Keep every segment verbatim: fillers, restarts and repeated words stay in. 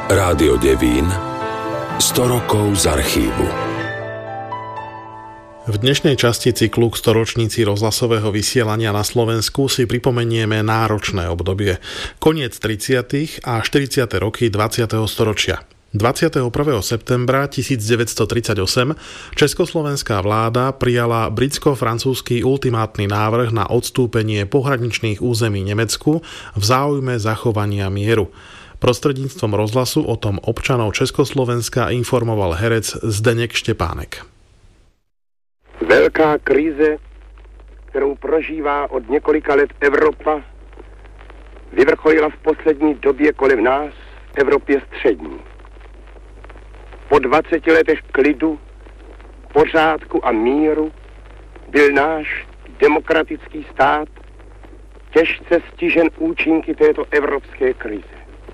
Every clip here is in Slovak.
Rádio Devín, sto rokov z archívu. V dnešnej časti cyklu k storočníci rozhlasového vysielania na Slovensku si pripomenieme náročné obdobie. Koniec tridsiatych a štyridsiate roky dvadsiateho storočia. dvadsiateho prvého septembra tisícdeväťstotridsaťosem československá vláda prijala britsko-francúzsky ultimátny návrh na odstúpenie pohraničných území Nemecku v záujme zachovania mieru. Prostredníctvom rozhlasu o tom občanov Československa informoval herec Zdeněk Štěpánek. Velká krize, kterou prožívá od několika let Evropa, vyvrcholila v poslední době kolem nás v Evropě střední. Po dvaceti letech klidu, pořádku a míru byl náš demokratický stát těžce stižen účinky této evropské krize.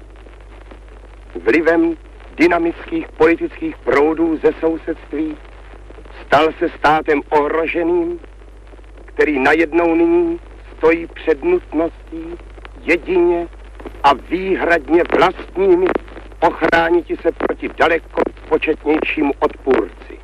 Vlivem dynamických politických proudů ze sousedství stal se státem ohroženým, který najednou nyní stojí před nutností jedině a výhradně vlastními ochrániti se proti daleko početnějšímu odpůrci.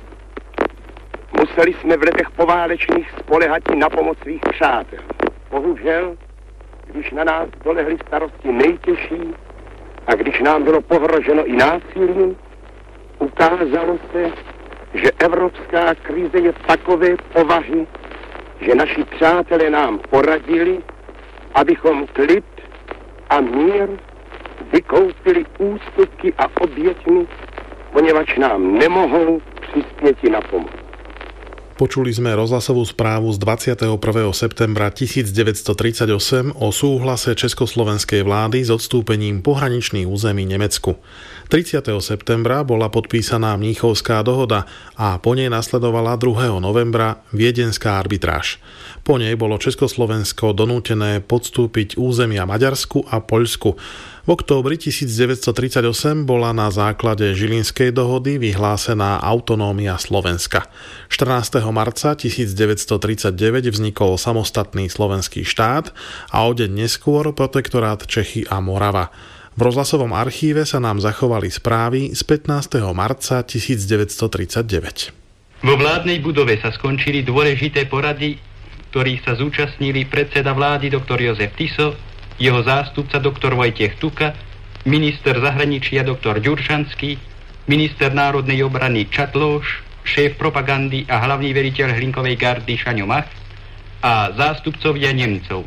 Museli jsme v letech poválečných spolehat na pomoc svých přátel. Bohužel, když na nás dolehly starosti nejtěžší a když nám bylo pohroženo i násilím, ukázalo se, že evropská krize je takové povahy, že naši přátelé nám poradili, abychom klid a mír vykoupili ústupky a oběťmi, poněvadž nám nemohou přispěti na pomoc. Počuli sme rozhlasovú správu z dvadsiateho prvého septembra tisícdeväťstotridsaťosem o súhlase československej vlády s odstúpením pohraničných území Nemecku. tridsiateho septembra bola podpísaná Mníchovská dohoda a po nej nasledovala druhého novembra viedenská arbitráž. Po nej bolo Československo donútené podstúpiť územia Maďarsku a Poľsku. V októbri tisícdeväťstotridsaťosem bola na základe Žilinskej dohody vyhlásená autonómia Slovenska. štrnásteho marca tisícdeväťstotridsaťdeväť vznikol samostatný slovenský štát a o deň neskôr protektorát Čechy a Morava. V rozhlasovom archíve sa nám zachovali správy z pätnásteho marca tisícdeväťstotridsaťdeväť. Vo vládnej budove sa skončili dôležité porady, ktorých sa zúčastnili predseda vlády doktor Jozef Tiso, jeho zástupca doktor Vojtech Tuka, minister zahraničia doktor Ďuršanský, minister národnej obrany Čatlóš, šéf propagandy a hlavný veliteľ Hlinkovej gardy Šaňo Mach a zástupcovia Nemcov.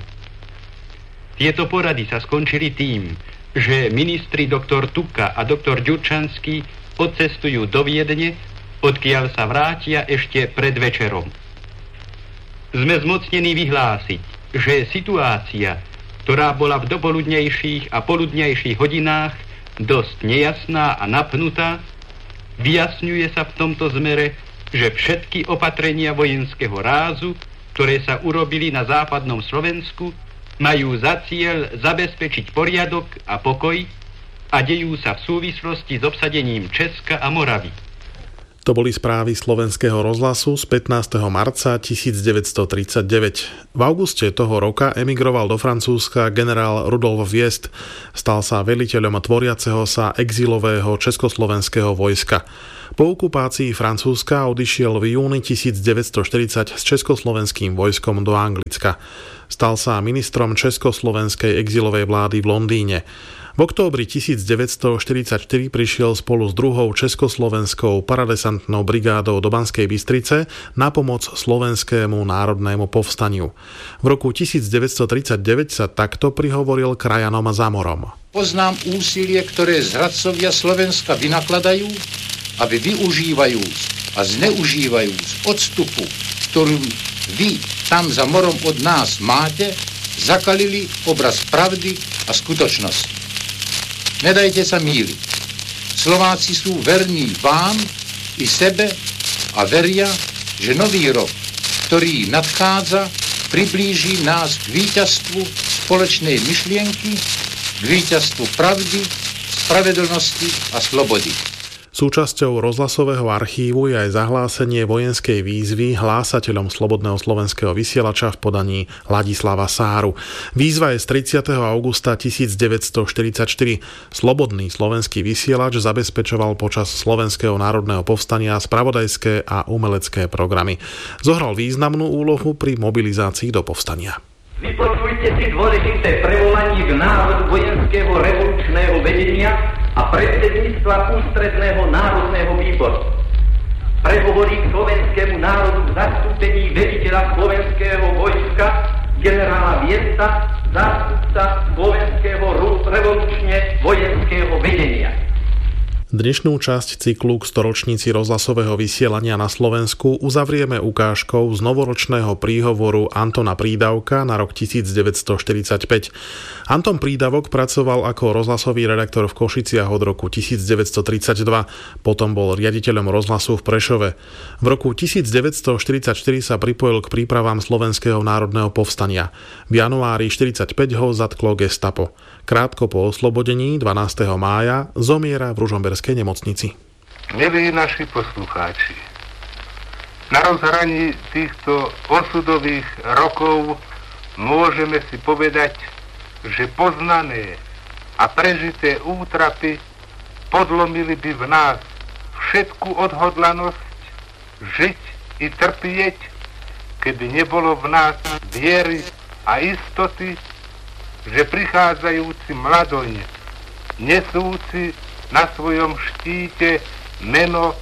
Tieto porady sa skončili tým, že ministri doktor Tuka a doktor Ďuršanský odcestujú do Viedne, odkiaľ sa vrátia ešte pred večerom. Sme zmocnení vyhlásiť, že situácia, ktorá bola v dopoludnejších a poludnejších hodinách dosť nejasná a napnutá, vyjasňuje sa v tomto zmere, že všetky opatrenia vojenského rázu, ktoré sa urobili na západnom Slovensku, majú za cieľ zabezpečiť poriadok a pokoj a dejú sa v súvislosti s obsadením Česka a Moravy. To boli správy slovenského rozhlasu z pätnásteho marca tisícdeväťstotridsaťdeväť. V auguste toho roka emigroval do Francúzska generál Rudolf Viest. Stal sa veliteľom tvoriaceho sa exilového československého vojska. Po okupácii Francúzska odišiel v júni tisícdeväťstoštyridsať s československým vojskom do Anglicka. Stal sa ministrom československej exilovej vlády v Londýne. V októbri tisícdeväťstoštyridsaťštyri prišiel spolu s druhou československou paradesantnou brigádou do Banskej Bystrice na pomoc slovenskému národnému povstaniu. V roku tisícdeväťstotridsaťdeväť sa takto prihovoril krajanom za morom. Poznám úsilie, ktoré zradcovia Slovenska vynakladajú, aby využívajúc a zneužívajúc odstupu, ktorú vy tam za morom od nás máte, zakalili obraz pravdy a skutočnosti. Nedajte sa mýliť. Slováci sú verní vám i sebe a veria, že nový rok, ktorý nadchádza, priblíži nás k víťazstvu spoločnej myšlienky, k víťazstvu pravdy, spravedlnosti a slobody. Súčasťou rozhlasového archívu je aj zahlásenie vojenskej výzvy hlásateľom Slobodného slovenského vysielača v podaní Ladislava Sáru. Výzva je z tridsiateho augusta tisícdeväťstoštyridsaťštyri. Slobodný slovenský vysielač zabezpečoval počas Slovenského národného povstania spravodajské a umelecké programy. Zohral významnú úlohu pri mobilizácii do povstania. Vypočujte si dôležité prevolanie k návrhu vojenského revolučného vedenia a predsedníctva Ústredného národného výboru. Prehovorí k slovenskému národu v zastúpení veliteľa slovenského vojska generála Viesta, zástupca slovenského revolučne vojenského vedenia. Dnešnú časť cyklu k storočnici rozhlasového vysielania na Slovensku uzavrieme ukážkou z novoročného príhovoru Antona Prídavka na rok devätnásťstoštyridsaťpäť. Anton Prídavok pracoval ako rozhlasový redaktor v Košiciach od roku devätnásťstotridsaťdva, potom bol riaditeľom rozhlasu v Prešove. V roku devätnásťstoštyridsaťštyri sa pripojil k prípravám Slovenského národného povstania. V januári štyridsaťpäť ho zatklo gestapo. Krátko po oslobodení dvanásteho mája zomiera v ružomberskej nemocnici. Milí naši poslucháči, na rozhraní týchto osudových rokov môžeme si povedať, že poznané a prežité útrapy podlomili by v nás všetku odhodlanosť žiť i trpieť, keby nebolo v nás viery a istoty, že prichádzajúci mladoň, nesúci na svojom štíte meno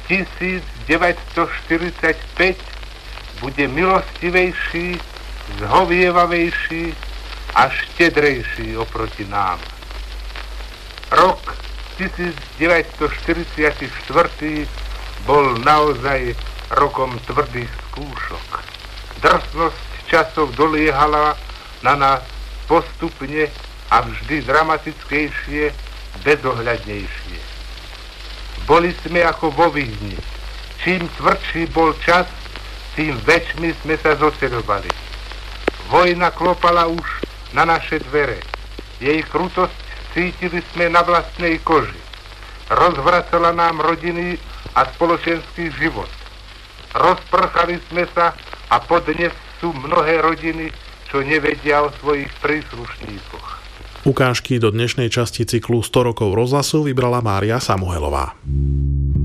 devätnásťstoštyridsaťpäť, bude milostivejší, zhovievavejší a štedrejší oproti nám. Rok devätnásťstoštyridsaťštyri bol naozaj rokom tvrdých skúšok. Drsnosť časov doliehala na nás postupne a vždy dramatickejšie, bezohľadnejšie. Boli sme ako vo význi. Čím tvrdší bol čas, tým väčšmi sme sa zoceľovali. Vojna klopala už na naše dvere. Jej krutosť cítili sme na vlastnej koži. Rozvracala nám rodiny a spoločenský život. Rozprchali sme sa a podnes sú mnohé rodiny, čo nevedia o svojich príslušníkoch. Ukážky do dnešnej časti cyklu sto rokov rozhlasu vybrala Mária Samuelová.